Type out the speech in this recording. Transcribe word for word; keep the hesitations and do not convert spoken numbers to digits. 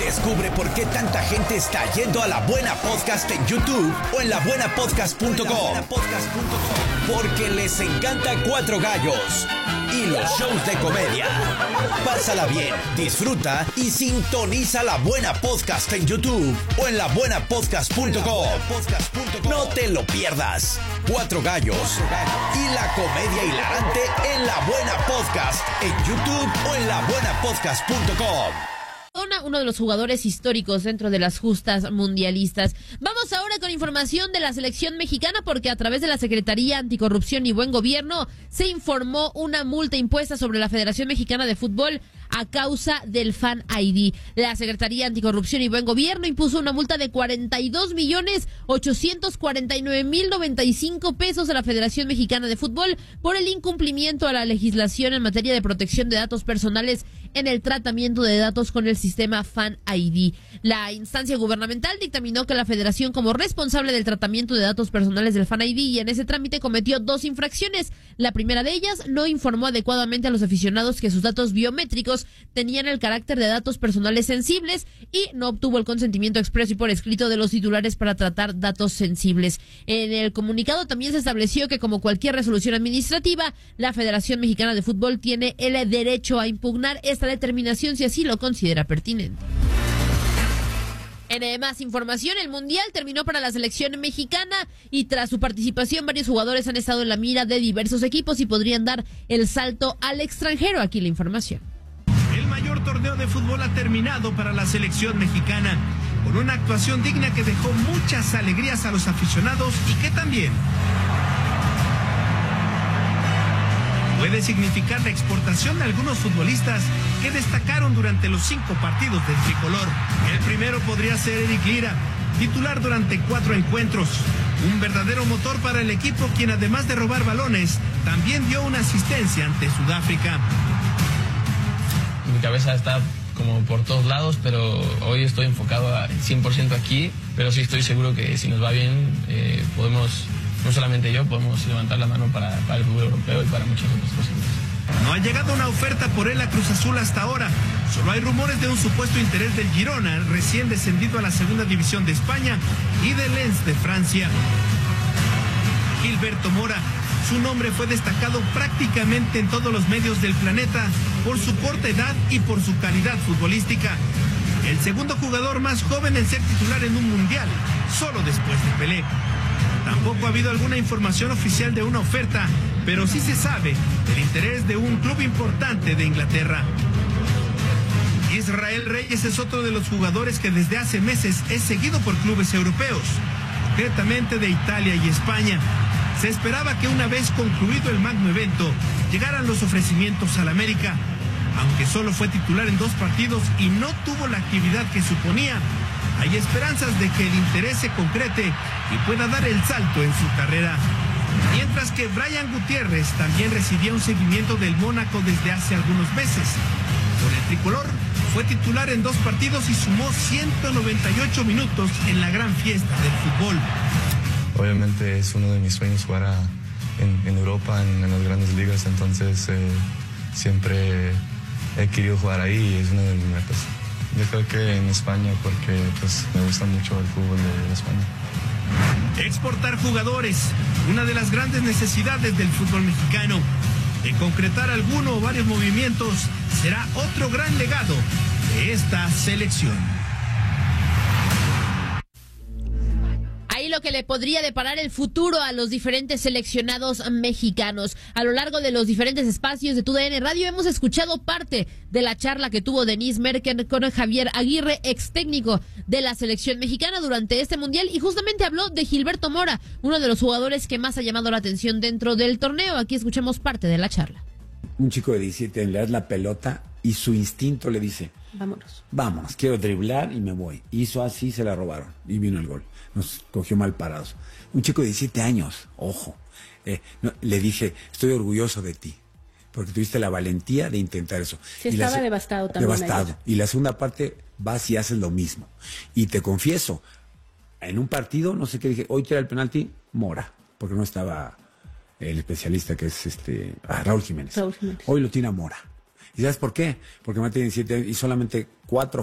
Descubre por qué tanta gente está yendo a La Buena Podcast en YouTube o en la buena podcast punto com. Porque les encanta Cuatro Gallos y los shows de comedia. Pásala bien, disfruta y sintoniza La Buena Podcast en YouTube o en la buena podcast punto com. No te lo pierdas. Cuatro Gallos y la comedia hilarante en La Buena Podcast en YouTube o en la buena podcast punto com. Uno de los jugadores históricos dentro de las justas mundialistas. Vamos ahora con información de la selección mexicana, porque a través de la Secretaría Anticorrupción y Buen Gobierno se informó una multa impuesta sobre la Federación Mexicana de Fútbol a causa del Fan I D. La Secretaría Anticorrupción y Buen Gobierno impuso una multa de cuarenta y dos millones ochocientos cuarenta y nueve mil noventa y cinco pesos a la Federación Mexicana de Fútbol por el incumplimiento a la legislación en materia de protección de datos personales en el tratamiento de datos con el sistema Fan I D. La instancia gubernamental dictaminó que la Federación, como responsable del tratamiento de datos personales del Fan I D y en ese trámite, cometió dos infracciones. La primera de ellas, no informó adecuadamente a los aficionados que sus datos biométricos tenían el carácter de datos personales sensibles y no obtuvo el consentimiento expreso y por escrito de los titulares para tratar datos sensibles. En el comunicado también se estableció que, como cualquier resolución administrativa, la Federación Mexicana de Fútbol tiene el derecho a impugnar esta determinación si así lo considera pertinente. En eh, más información, el Mundial terminó para la selección mexicana y tras su participación varios jugadores han estado en la mira de diversos equipos y podrían dar el salto al extranjero. Aquí la información. El mayor torneo de fútbol ha terminado para la selección mexicana, con una actuación digna que dejó muchas alegrías a los aficionados y que también puede significar la exportación de algunos futbolistas que destacaron durante los cinco partidos del tricolor. El primero podría ser Eric Lira, titular durante cuatro encuentros. Un verdadero motor para el equipo, quien además de robar balones, también dio una asistencia ante Sudáfrica. Mi cabeza está como por todos lados, pero hoy estoy enfocado al cien por ciento aquí, pero sí estoy seguro que si nos va bien, eh, podemos, no solamente yo, podemos levantar la mano para, para el fútbol europeo y para muchas otras cosas. No ha llegado una oferta por él a Cruz Azul hasta ahora. Solo hay rumores de un supuesto interés del Girona, recién descendido a la segunda división de España, y del Lens de Francia. Gilberto Mora. Su nombre fue destacado prácticamente en todos los medios del planeta por su corta edad y por su calidad futbolística. El segundo jugador más joven en ser titular en un mundial, solo después de Pelé. Tampoco ha habido alguna información oficial de una oferta, pero sí se sabe del interés de un club importante de Inglaterra. Israel Reyes es otro de los jugadores que desde hace meses es seguido por clubes europeos, concretamente de Italia y España. Se esperaba que una vez concluido el magno evento, llegaran los ofrecimientos al América, aunque solo fue titular en dos partidos y no tuvo la actividad que suponía. Hay esperanzas de que el interés se concrete y pueda dar el salto en su carrera. Mientras que Brian Gutiérrez también recibía un seguimiento del Mónaco desde hace algunos meses. Con el tricolor fue titular en dos partidos y sumó ciento noventa y ocho minutos en la gran fiesta del fútbol. Obviamente es uno de mis sueños jugar a, en, en Europa, en, en las grandes ligas, entonces eh, siempre he querido jugar ahí y es una de mis metas. Yo creo que en España, porque pues, me gusta mucho el fútbol de, de España. Exportar jugadores, una de las grandes necesidades del fútbol mexicano. De concretar alguno o varios movimientos, será otro gran legado de esta selección. Ahí lo que le podría deparar el futuro a los diferentes seleccionados mexicanos. A lo largo de los diferentes espacios de T U D N Radio hemos escuchado parte de la charla que tuvo Denise Merker con Javier Aguirre, ex técnico de la selección mexicana durante este mundial, y justamente habló de Gilberto Mora, uno de los jugadores que más ha llamado la atención dentro del torneo. Aquí escuchamos parte de la charla. Un chico de diecisiete años le das la pelota y su instinto le dice: vámonos. Vámonos, quiero driblar y me voy. Hizo así, se la robaron y vino el gol. Nos cogió mal parados. Un chico de diecisiete años, ojo. Eh, no, le dije, estoy orgulloso de ti, porque tuviste la valentía de intentar eso. Sí, y estaba la, devastado también. Devastado. Ayer. Y la segunda parte vas y haces lo mismo. Y te confieso, en un partido, no sé qué dije, hoy tira el penalti, Mora, porque no estaba el especialista que es este ah, Raúl Jiménez. Raúl Jiménez. Hoy lo tiene a Mora. ¿Y sabes por qué? Porque me tiene diecisiete años y solamente cuatro